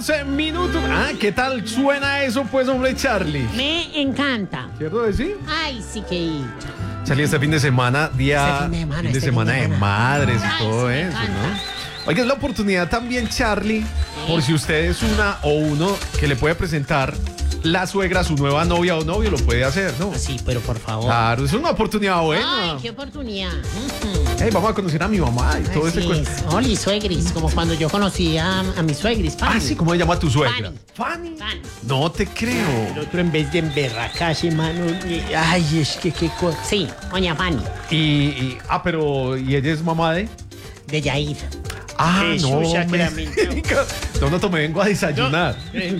minutos. Ah, ¿qué tal suena eso, pues, hombre, Charlie? Me encanta. ¿Cierto decir? Ay, sí que dicha. Charlie, este fin de semana, Este fin de semana de madres y Ay, todo sí, me eso, encanta. ¿no? Oiga, es la oportunidad también, Charlie, por si usted es una o uno que le puede presentar la suegra a su nueva novia o novio, lo puede hacer, ¿no? Sí, pero por favor. Claro, es una oportunidad buena. Ay, qué oportunidad. Hey, vamos a conocer a mi mamá y todo ese Sí, cuento. Oli, suegris, como cuando yo conocí a mi suegris, Fanny. Ah, sí, ¿cómo se llama tu suegra? Fanny. Fanny. No te creo. El otro en vez de emberracarse, mano. Ay, es que qué cosa. Sí, doña Fanny, Pero, ¿y ella es mamá de? de Yair. Ah, Jesús no. sacramento. Donoto, me vengo a desayunar.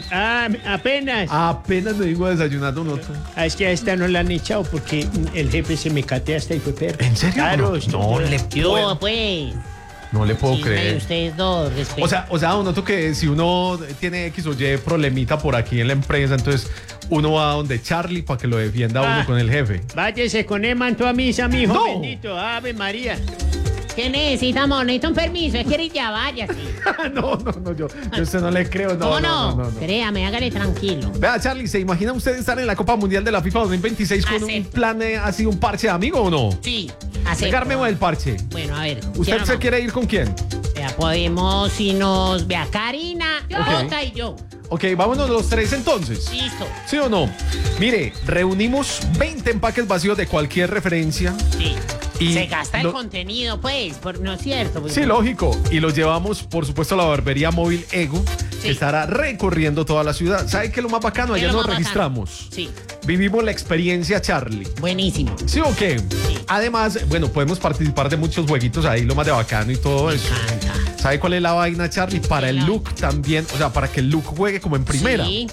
Apenas. Apenas me vengo a desayunar, Donoto. Es que a esta no la han echado porque el jefe se me catea hasta y fue perro. ¿En serio? Claro. No le Yo, puedo, pues. no le puedo Chisme de creer. ustedes dos, respeto. O sea, Donoto, que si uno tiene X o Y problemita por aquí en la empresa, entonces uno va donde Charlie para que lo defienda a uno con el jefe. Váyase con el manto a misa, mijo. No. Bendito. Ave María. ¿Qué necesitamos? Necesito un permiso, es que ir ya vaya. No, yo a usted no le creo. ¿Cómo No. Créame, hágale tranquilo. Vea, Charlie, ¿se imagina usted estar en la Copa Mundial de la FIFA 2026 con un Acepto. plan así, un parche de amigo o no? Sí, acepto. Regármelo del parche. Bueno, a ver. ¿Usted ¿quién se vamos? quiere ir con quién? Ya podemos, si nos vea Karina, Jota y yo. Ok, vámonos los tres entonces. Listo. ¿Sí o no? Mire, reunimos 20 empaques vacíos de cualquier referencia. Sí. Y Se gasta el no- contenido, pues, no es cierto. Pues, Sí, lógico. Y los llevamos, por supuesto, a la barbería móvil Ego, Sí. que estará recorriendo toda la ciudad. ¿Sabe qué es lo más bacano? ¿Qué es Allá lo nos más registramos. Sí, Vivimos la experiencia Charlie. buenísimo. ¿Sí o qué? Sí. Además, bueno, podemos participar de muchos jueguitos ahí, lo más de bacano y todo Me eso. encanta. ¿Sabe cuál es la vaina, Charlie? Para el la look también, o sea, para que el look juegue como en primera. Sí.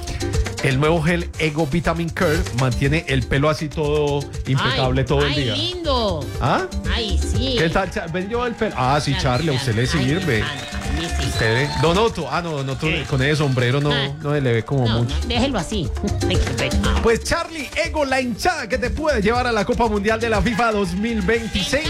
El nuevo gel Ego Vitamin Curve mantiene el pelo así todo impecable Ay, todo el ay, día. lindo. ¿Ah? Ay, sí. ¿Qué tal? ¿Ven yo el pelo? Ah, sí, Claro, Charlie, a claro. usted le Ay, sirve. me encanta, a mí sí. Usted ve. Donoto. Ah, no, Donoto ¿Qué? con ese sombrero no, Ah. no se le ve como No, mucho. no, déjelo así. Ay, qué pecado. Pues Charlie, Ego, la hinchada que te puede llevar a la Copa Mundial de la FIFA 2026.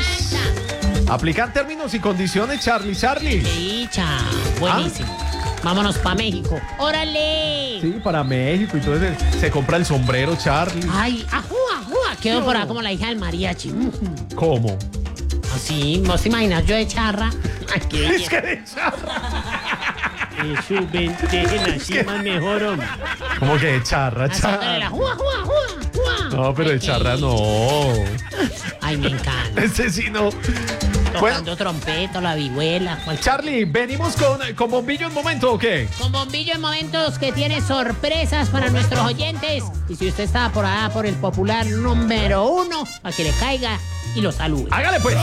Aplican términos y condiciones, Charlie. Qué dicha. Buenísimo. Vámonos para México. ¡Órale! Sí, para México y todo eso. Se compra el sombrero, Charlie. Ay, ajúa. Quedo por ahí como la hija del mariachi. ¿Cómo? Así, ¿vos te imaginas yo de charra? Ay, qué Es que de charra. Jesús, ven, dejen así más mejor, hombre. ¿Cómo que de charra, Haciéndole la charra? jua. No, pero Ay, de qué charra dicha. no. Ay, me encanta. Ese sí no. Bueno, Tocando trompeta, la vihuela. Charlie, venimos con bombillo en momento, ¿o qué? Con bombillo en momentos que tiene sorpresas para nuestros oyentes. Y si usted está por allá por el popular número 1, para que le caiga y lo salude. Hágale pues.